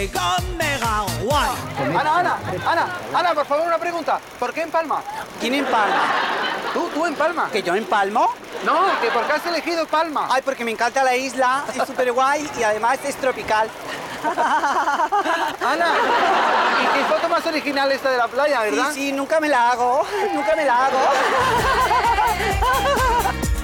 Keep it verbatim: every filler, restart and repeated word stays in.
Ana, Ana, Ana, Ana, por favor, una pregunta. ¿Por qué en Palma? ¿Quién en Palma? ¿Tú, tú en Palma? ¿Que yo en Palmo? No, que ¿por qué has elegido Palma? Ay, porque me encanta la isla, es súper guay y además es tropical. Ana, ¿y qué foto más original esta de la playa, verdad? Sí, sí, nunca me la hago, nunca me la hago.